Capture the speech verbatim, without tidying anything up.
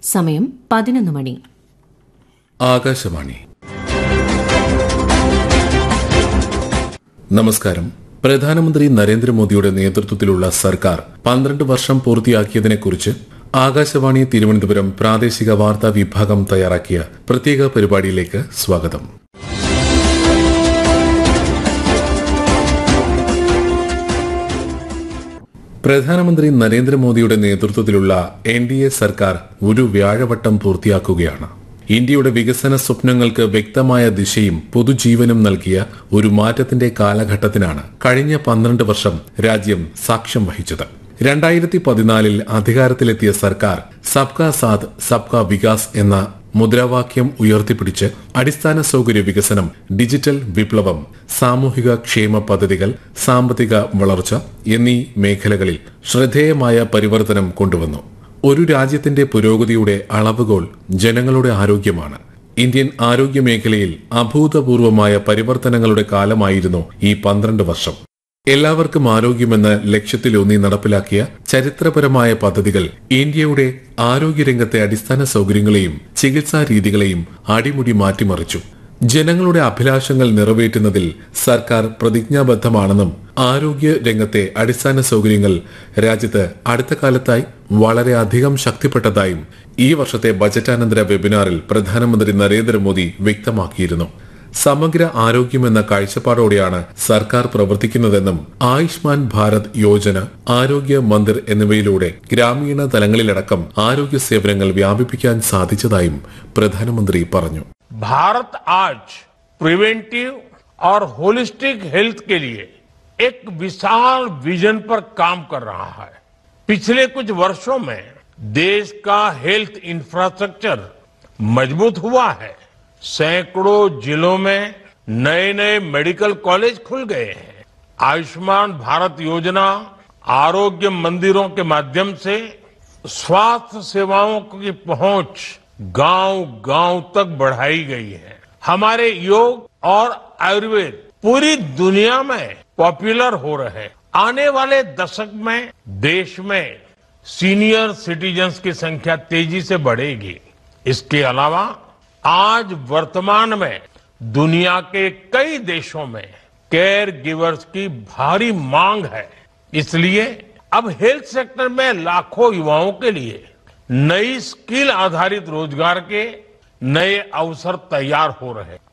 സമയം പതിനൊന്ന് മണി. ആകാശവാണി. നമസ്കാരം. പ്രധാനമന്ത്രി നരേന്ദ്രമോദിയുടെ നേതൃത്വത്തിലുള്ള സർക്കാർ പന്ത്രണ്ട് വർഷം പൂർത്തിയാക്കിയതിനെക്കുറിച്ച് ആകാശവാണി തിരുവനന്തപുരം പ്രാദേശിക വാർത്താ വിഭാഗം തയ്യാറാക്കിയ പ്രത്യേക പരിപാടിയിലേക്ക് സ്വാഗതം. പ്രധാനമന്ത്രി നരേന്ദ്രമോദിയുടെ നേതൃത്വത്തിലുള്ള എൻ ഡി എ സർക്കാർ ഒരു വ്യാഴവട്ടം പൂർത്തിയാക്കുകയാണ്. ഇന്ത്യയുടെ വികസന സ്വപ്നങ്ങൾക്ക് വ്യക്തമായ ദിശയും പുതുജീവനും നൽകിയ ഒരു മാറ്റത്തിന്റെ കാലഘട്ടത്തിനാണ് കഴിഞ്ഞ പന്ത്രണ്ട് വർഷം രാജ്യം സാക്ഷ്യം വഹിച്ചത്. രണ്ടായിരത്തി പതിനാലിൽ അധികാരത്തിലെത്തിയ സർക്കാർ സബ്കാ സാത്ത് സബ്കാ വികാസ് എന്ന മുദ്രാവാക്യം ഉയർത്തിപ്പിടിച്ച് അടിസ്ഥാന സൗകര്യ വികസനം, ഡിജിറ്റൽ വിപ്ലവം, സാമൂഹിക ക്ഷേമ പദ്ധതികൾ, സാമ്പത്തിക വളർച്ച എന്നീ മേഖലകളിൽ ശ്രദ്ധേയമായ പരിവർത്തനം കൊണ്ടുവന്നു. ഒരു രാജ്യത്തിന്റെ പുരോഗതിയുടെ അളവുകോൽ ജനങ്ങളുടെ ആരോഗ്യമാണ്. ഇന്ത്യൻ ആരോഗ്യ മേഖലയിൽ അഭൂതപൂർവമായ പരിവർത്തനങ്ങളുടെ കാലമായിരുന്നു ഈ പന്ത്രണ്ട് വർഷം. എല്ലാവർക്കും ആരോഗ്യമെന്ന ലക്ഷ്യത്തിലൂന്നി നടപ്പിലാക്കിയ ചരിത്രപരമായ പദ്ധതികൾ ഇന്ത്യയുടെ ആരോഗ്യരംഗത്തെ അടിസ്ഥാന സൗകര്യങ്ങളെയും ചികിത്സാ രീതികളെയും അടിമുടി മാറ്റിമറിച്ചു. ജനങ്ങളുടെ അഭിലാഷങ്ങൾ നിറവേറ്റുന്നതിൽ സർക്കാർ പ്രതിജ്ഞാബദ്ധമാണെന്നും ആരോഗ്യ രംഗത്തെ അടിസ്ഥാന സൗകര്യങ്ങൾ രാജ്യത്ത് അടുത്ത കാലത്തായി വളരെയധികം ശക്തിപ്പെട്ടതായും ഈ വർഷത്തെ ബജറ്റാനന്തര വെബിനാറിൽ പ്രധാനമന്ത്രി നരേന്ദ്രമോദി വ്യക്തമാക്കിയിരുന്നു. സമഗ്ര ആരോഗ്യമെന്ന കാഴ്ചപ്പാടോടെയാണ് സർക്കാർ പ്രവർത്തിക്കുന്നതെന്നും ആയുഷ്മാൻ ഭാരത് യോജന, ആരോഗ്യ മന്ദിർ എന്നിവയിലൂടെ ഗ്രാമീണ തലങ്ങളിലടക്കം ആരോഗ്യ സേവനങ്ങൾ വ്യാപിപ്പിക്കാൻ സാധിച്ചതായും പ്രധാനമന്ത്രി പറഞ്ഞു. भारत आज प्रिवेंटिव और होलिस्टिक हेल्थ के लिए एक विशाल विजन पर काम कर रहा है. पिछले कुछ वर्षों में देश का हेल्थ इंफ्रास्ट्रक्चर मजबूत हुआ है. सैकड़ों जिलों में नए नए मेडिकल कॉलेज खुल गए हैं. आयुष्मान भारत योजना, आरोग्य मंदिरों के माध्यम से स्वास्थ्य सेवाओं की पहुंच गांव गांव तक बढ़ाई गई है. हमारे योग और आयुर्वेद पूरी दुनिया में पॉपुलर हो रहे हैं. आने वाले दशक में देश में सीनियर सिटीजन्स की संख्या तेजी से बढ़ेगी. इसके अलावा आज वर्तमान में दुनिया के कई देशों में केयर गिवर्स की भारी मांग है. इसलिए अब हेल्थ सेक्टर में लाखों युवाओं के लिए नई स्किल आधारित रोजगार के नए अवसर तैयार हो रहे हैं.